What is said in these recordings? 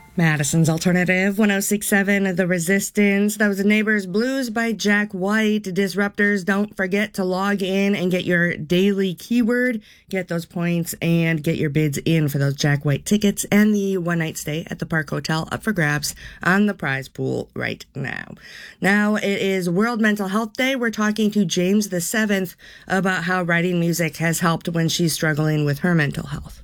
Madison's Alternative 1067 The Resistance. That was Neighbors Blues by Jack White. Disruptors, don't forget to log in and get your daily keyword, get those points, and get your bids in for those Jack White tickets and the one-night stay at the Park Hotel up for grabs on the prize pool right now. Now it is World Mental Health Day. We're talking to James the 7th about how writing music has helped when she's struggling with her mental health.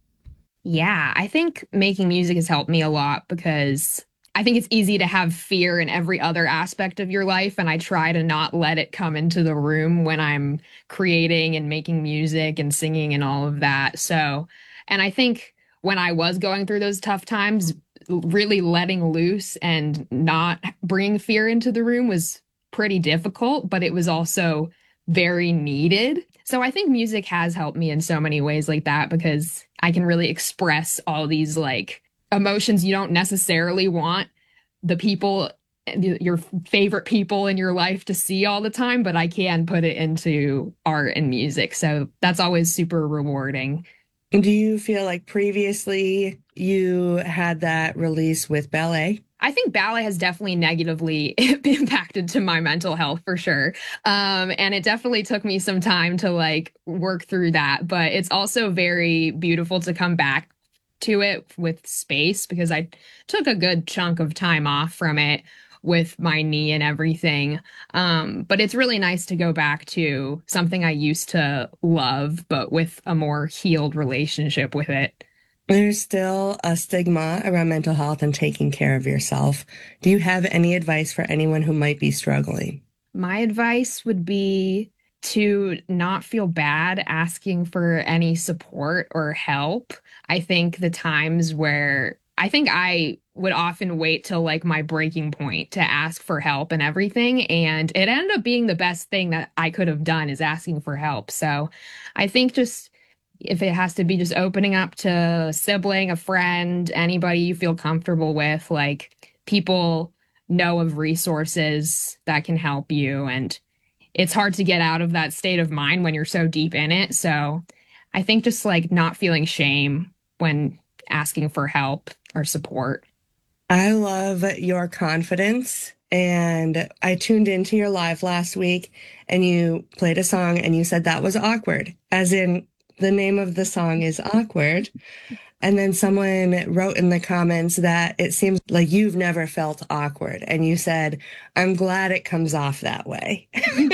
Yeah, I think making music has helped me a lot because I think it's easy to have fear in every other aspect of your life. And I try to not let it come into the room when I'm creating and making music and singing and all of that. So, and I think when I was going through those tough times, really letting loose and not bringing fear into the room was pretty difficult, but it was also very needed. So I think music has helped me in so many ways like that because I can really express all these like emotions you don't necessarily want the people, your favorite people in your life to see all the time, but I can put it into art and music. So that's always super rewarding. Do you feel like previously you had that release with ballet? I think ballet has definitely negatively impacted to my mental health for sure. And it definitely took me some time to like work through that, but it's also very beautiful to come back to it with space because I took a good chunk of time off from it with my knee and everything. But it's really nice to go back to something I used to love, but with a more healed relationship with it. There's still a stigma around mental health and taking care of yourself. Do you have any advice for anyone who might be struggling? My advice would be to not feel bad asking for any support or help. I think the times where I think I would often wait till like my breaking point to ask for help and everything. And it ended up being the best thing that I could have done is asking for help. So I think just if it has to be just opening up to a sibling, a friend, anybody you feel comfortable with, like people know of resources that can help you. And it's hard to get out of that state of mind when you're so deep in it. So I think just like not feeling shame when asking for help or support. I love your confidence. And I tuned into your live last week and you played a song and you said that was awkward, as in the name of the song is Awkward. And then someone wrote in the comments that it seems like you've never felt awkward. And you said, I'm glad it comes off that way.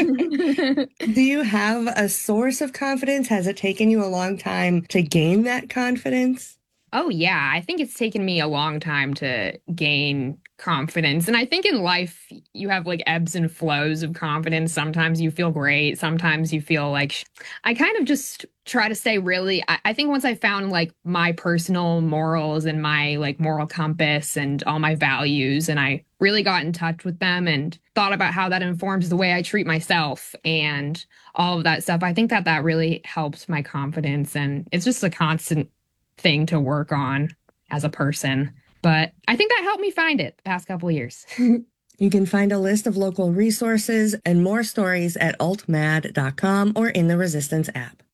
Do you have a source of confidence? Has it taken you a long time to gain that confidence? Oh, yeah. I think it's taken me a long time to gain confidence. And I think in life, you have like ebbs and flows of confidence. Sometimes you feel great. Sometimes you feel like I kind of just try to stay really. I think once I found like my personal morals and my like moral compass and all my values, and I really got in touch with them and thought about how that informs the way I treat myself and all of that stuff, I think that that really helps my confidence. And it's just a constant thing to work on as a person. But I think that helped me find it the past couple of years. You can find a list of local resources and more stories at altmad.com or in the Resistance app.